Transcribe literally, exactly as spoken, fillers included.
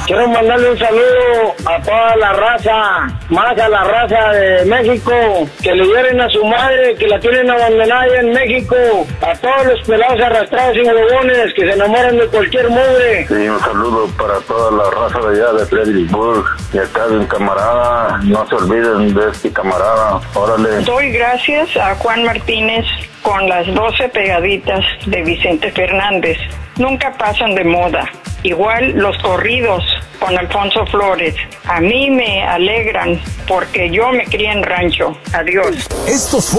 Quiero mandarle un saludo a toda la raza, más a la raza de México, que le lloren a su madre, que la tienen abandonada allá en México, a todos los pelados arrastrados y huevones que se enamoran de cualquier mugre. Sí, un saludo para toda la raza de allá de Fredericksburg, y acá de un camarada, no se olviden de este camarada, órale. Doy gracias a Juan Martínez con las doce pegaditas de Vicente Fernández. Nunca pasan de moda. Igual los corridos con Alfonso Flores. A mí me alegran porque yo me crié en rancho. Adiós. Estos